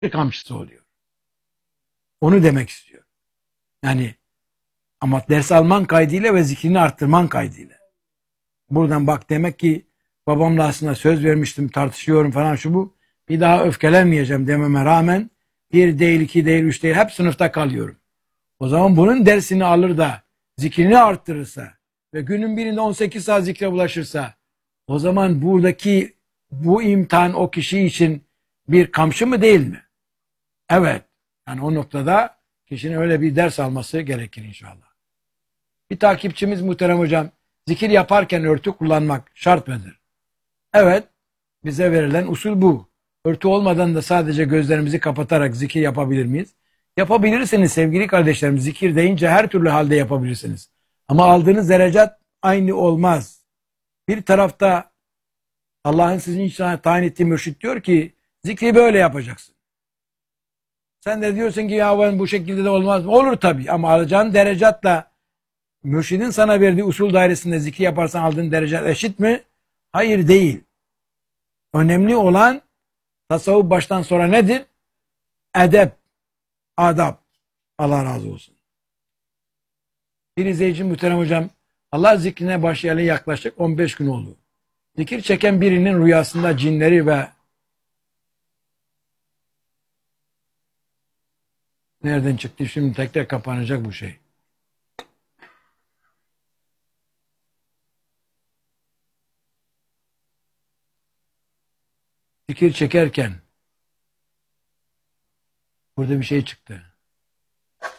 kamçısı oluyor. Onu demek istiyor. Yani ama ders alman kaydıyla ve zikrini arttırman kaydıyla. Buradan bak, demek ki babamla aslında söz vermiştim, tartışıyorum falan şu bu. Bir daha öfkelenmeyeceğim dememe rağmen bir değil, iki değil, üç değil, hep sınıfta kalıyorum. O zaman bunun dersini alır da zikrini arttırırsa ve günün birinde 18 saat zikre bulaşırsa, o zaman buradaki bu imtihan o kişi için bir kamçı mı değil mi? Evet. Yani o noktada kişinin öyle bir ders alması gerekir inşallah. Bir takipçimiz muhterem hocam, zikir yaparken örtü kullanmak şart mıdır? Evet, bize verilen usul bu. Örtü olmadan da sadece gözlerimizi kapatarak zikir yapabilir miyiz? Yapabilirsiniz sevgili kardeşlerim. Zikir deyince her türlü halde yapabilirsiniz. Ama aldığınız derecat aynı olmaz. Bir tarafta Allah'ın sizin için tayin ettiği mürşit diyor ki zikri böyle yapacaksın. Sen de diyorsun ki ya ben bu şekilde de olmaz mı? Olur tabii, ama alacağın derecatla mürşidin sana verdiği usul dairesinde zikri yaparsan aldığın derecat eşit mi? Hayır, değil. Önemli olan tasavvuf baştan sonra nedir? Edep, adab. Allah razı olsun. Bir izleyici muhterem hocam, Allah zikrine başlayalı yaklaşık 15 gün oldu. Zikir çeken birinin rüyasında cinleri ve nereden çıktı şimdi, tekrar kapanacak bu şey. Zikir çekerken burada bir şey çıktı.